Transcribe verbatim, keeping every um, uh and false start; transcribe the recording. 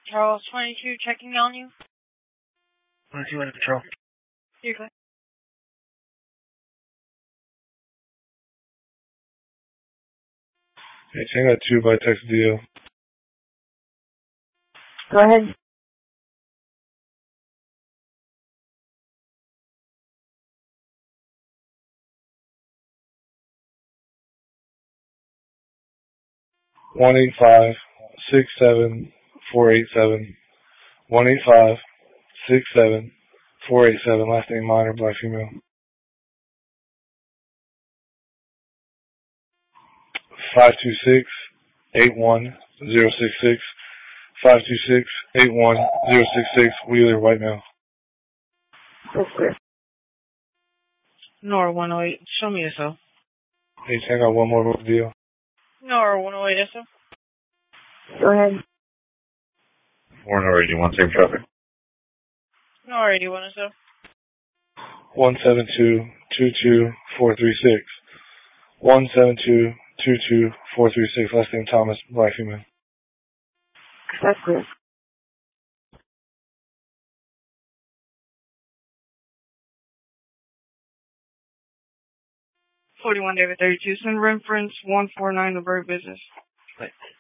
Charles twenty-two checking on you. twenty-two under control. You're good. Hey, Tango two by text deal. Go ahead. One eight five six seven four eight seven. One eight five six seven four eight seven. Last name minor, black female. Five two six eight one zero six six. Five two six eight one zero six six. Wheeler, white male. That's clear. Nora one oh eight. Show me yourself. Hey, Tango, one more deal. Nora one oh eight, yes, sir. Go ahead. Four Nora eighty-one, same traffic. Nora eighty-one, yes, sir. One seven two two two four three six. One seven two two two four three six. Last name Thomas, black female. That's clear. forty-one David thirty-two. Send reference one four nine, the bird business. Right.